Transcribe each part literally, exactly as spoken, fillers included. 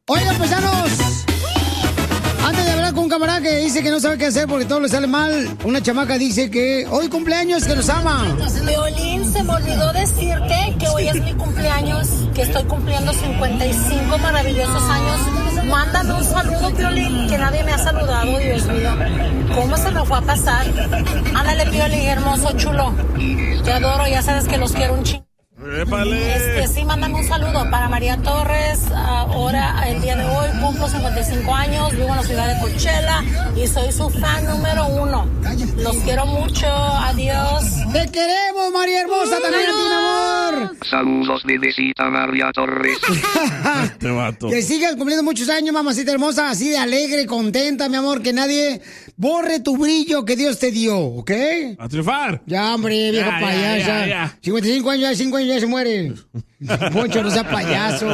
Oigan, paisanos, antes de hablar con un camarada que dice que no sabe qué hacer porque todo le sale mal, una chamaca dice que hoy cumpleaños, que nos ama. Leolín, se me olvidó decirte que hoy es mi cumpleaños, que estoy cumpliendo cincuenta y cinco maravillosos años. Mándame un saludo, Piolín, que nadie me ha saludado, Dios mío. ¿Cómo se me fue a pasar? Ándale, Piolín, hermoso, chulo. Te adoro, ya sabes que los quiero un chingo. Este, sí, mándame un saludo para María Torres. Ahora, el día de hoy, cumplo cincuenta y cinco años, vivo en la ciudad de Coachella y soy su fan número uno. Los quiero mucho, adiós. ¡Te queremos, María Hermosa, también a ti, mi amor! Saludos de besita, María Torres. Este vato. Que sigas cumpliendo muchos años, mamacita hermosa, así de alegre, contenta, mi amor, que nadie borre tu brillo que Dios te dio, ¿ok? A triunfar. Ya, hombre, vieja Ya, ya, payasa. ya, ya. cincuenta y cinco años, ya cinco años ya se muere. Poncho, no sea payaso.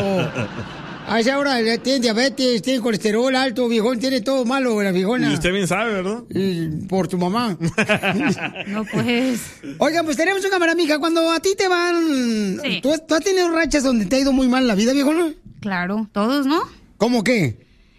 A esa hora tiene diabetes, tiene colesterol alto, viejón, tiene todo malo, la viejona. Y usted bien sabe, ¿verdad? Y por tu mamá. No, pues. Oigan, pues tenemos una cámara, mija. Cuando a ti te van... Sí. ¿Tú, ¿Tú has tenido rachas donde te ha ido muy mal la vida, viejona? Claro, todos, ¿no? ¿Cómo qué?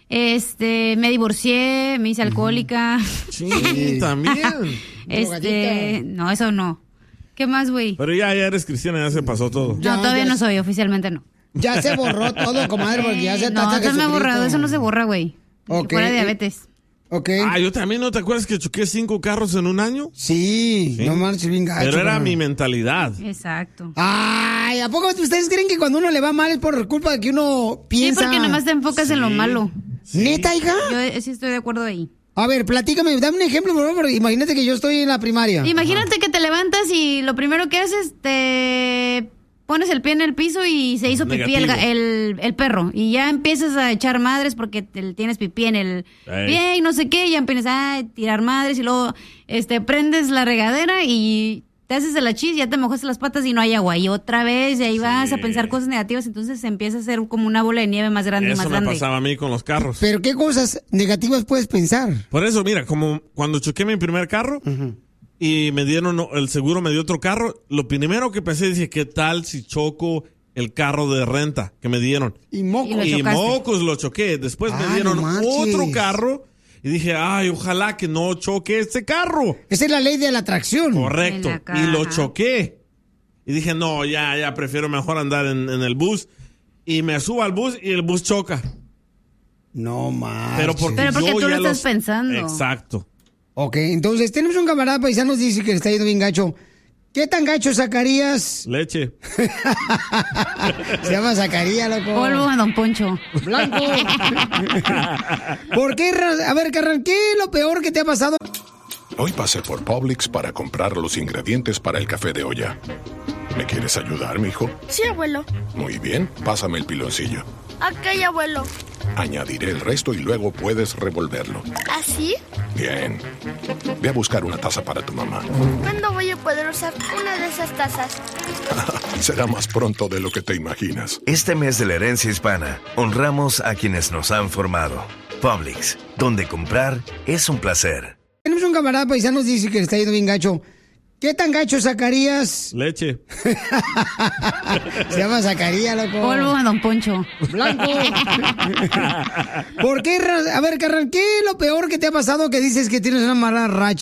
Este, me divorcié, me hice alcohólica. Sí, también. Este, no, eso no. ¿Qué más, güey? Pero ya, ya eres cristiana, ya se pasó todo. No, todavía no soy, oficialmente no. Ya se borró todo, comadre, porque ya se No, trata eso me ha borrado, eso no se borra, güey. Ok. Fuera diabetes. Ok. Ah, yo también, ¿no te acuerdas que choqué cinco carros en un año? Sí, Sí. no marches bien gacho. Pero era ¿no? mi mentalidad. Exacto. Ay, ¿a poco ustedes creen que cuando uno le va mal es por culpa de que uno Sí, piensa? porque nomás te enfocas en lo malo. ¿Neta, hija? Yo eh, sí estoy de acuerdo ahí. A ver, platícame, dame un ejemplo, por favor, porque imagínate que yo estoy en la primaria. Imagínate que te levantas y lo primero que haces, te pones el pie en el piso y se hizo pipí el, Negativo. el, el perro. Y ya empiezas a echar madres porque te- tienes pipí en el Ey. pie y no sé qué. Y ya empiezas a tirar madres y luego este prendes la regadera y te haces de la chis, ya te mojaste las patas y no hay agua. Y otra vez, y ahí vas a pensar cosas negativas. Entonces se empieza a hacer como una bola de nieve más grande y Eso más me grande. pasaba a mí con los carros. Pero ¿qué cosas negativas puedes pensar? Por eso, mira, como cuando choqué mi primer carro y me dieron, el seguro me dio otro carro, lo primero que pensé, dije, ¿qué tal si choco el carro de renta que me dieron? Y moco. Y lo Y chocaste. mocos lo choqué. Después Ah, me dieron no marches. otro carro y dije, ay, ojalá que no choque este carro. Esa es la ley de la atracción. Correcto. En la Y lo caja. choqué. Y dije, no, ya, ya prefiero mejor andar en, en el bus. Y me subo al bus y el bus choca. No más. Pero porque, Pero porque yo tú lo ya estás los- Pensando. Exacto. Ok, entonces tenemos un camarada paisano dice que le está yendo bien gacho. ¿Qué tan gacho sacarías? Leche. Se llama Zacarías, loco. Polvo a Don Poncho. Blanco. ¿Por qué? ra- A ver, carnal, ¿qué es lo peor que te ha pasado? Hoy pasé por Publix para comprar los ingredientes para el café de olla. ¿Me quieres ayudar, mijo? Sí, abuelo. Muy bien, pásame el piloncillo. Ok, abuelo. Añadiré el resto y luego puedes revolverlo. ¿Así? Bien. Ve a buscar una taza para tu mamá. ¿Cuándo voy a poder usar una de esas tazas? Será más pronto de lo que te imaginas. Este mes de la herencia hispana, honramos a quienes nos han formado. Publix, donde comprar es un placer. Tenemos un camarada paisano dice que le está yendo bien gacho. ¿Qué tan gacho sacarías? Leche. Se llama Zacarías, loco. Polvo a Don Poncho. Blanco. ¿Por qué? ra- A ver, carnal, ¿qué es lo peor que te ha pasado que dices que tienes una mala racha?